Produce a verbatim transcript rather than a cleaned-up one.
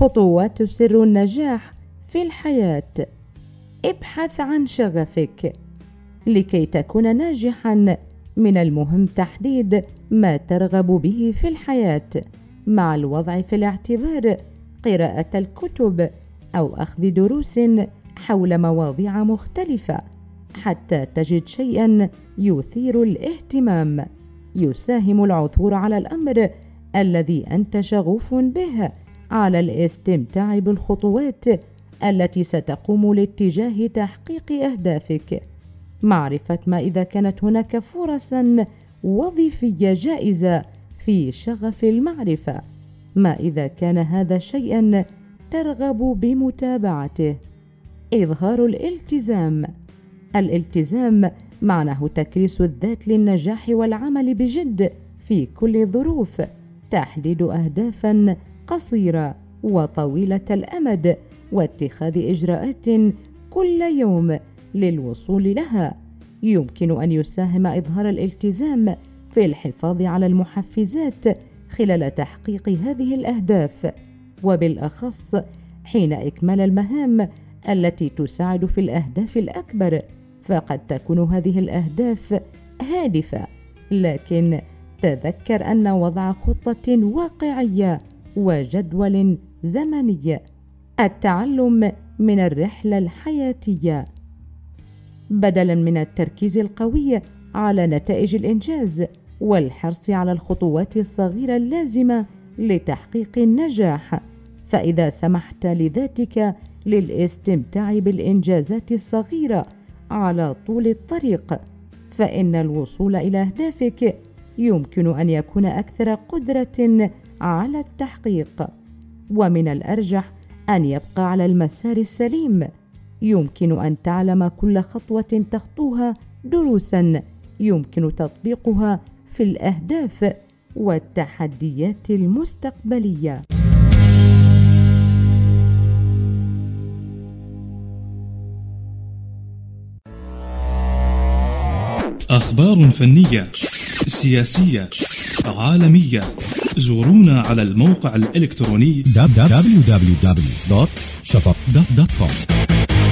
خطوات سر النجاح في الحياة. ابحث عن شغفك. لكي تكون ناجحا من المهم تحديد ما ترغب به في الحياة، مع الوضع في الاعتبار قراءة الكتب أو أخذ دروس حول مواضيع مختلفة حتى تجد شيئا يثير الاهتمام، يساهم العثور على الأمر الذي أنت شغوف به على الاستمتاع بالخطوات التي ستقوم لاتجاه تحقيق أهدافك. معرفة ما إذا كانت هناك فرصا وظيفية جائزة في شغف المعرفة، ما إذا كان هذا شيئا ترغب بمتابعته. إظهار الالتزام. الالتزام معناه تكريس الذات للنجاح والعمل بجد في كل الظروف، تحديد أهدافا قصيرة وطويلة الأمد، واتخاذ إجراءات كل يوم للوصول لها. يمكن أن يساهم إظهار الالتزام في الحفاظ على المحفزات خلال تحقيق هذه الأهداف، وبالأخص حين إكمال المهام التي تساعد في الأهداف الأكبر، فقد تكون هذه الأهداف هادفة، لكن تذكر أن وضع خطة واقعية وجدول زمني. التعلم من الرحلة الحياتية. بدلا من التركيز القوي على نتائج الإنجاز والحرص على الخطوات الصغيرة اللازمة لتحقيق النجاح، فإذا سمحت لذاتك للاستمتاع بالإنجازات الصغيرة على طول الطريق، فإن الوصول إلى أهدافك يمكن أن يكون أكثر قدرة على التحقيق. ومن الأرجح أن يبقى على المسار السليم. يمكن أن تعلم كل خطوة تخطوها دروسا يمكن تطبيقها في الأهداف والتحديات المستقبلية. أخبار فنية، سياسية، عالمية. زورونا على الموقع الإلكتروني دبليو دبليو دبليو دوت شفق دوت كوم.